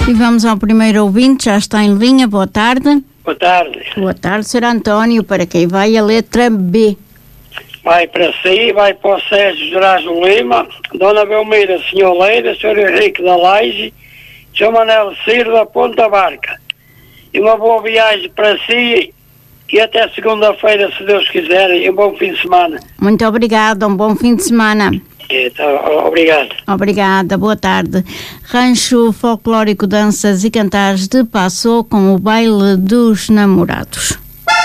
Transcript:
E vamos ao primeiro ouvinte, já está em linha. Boa tarde. Boa tarde. Boa tarde, Sr. António. Para quem vai a letra B? Vai para si, vai para o Sérgio Gerágio Lima, Dona Belmira Senholeira, Sr. Henrique da Laje, Sr. Manel Ciro da Ponta Barca. E uma boa viagem para si e até segunda-feira, se Deus quiser, e um bom fim de semana. Muito obrigada, um bom fim de semana. Obrigado. Obrigada, boa tarde. Rancho Folclórico Danças e Cantares de Passou com o Baile dos Namorados.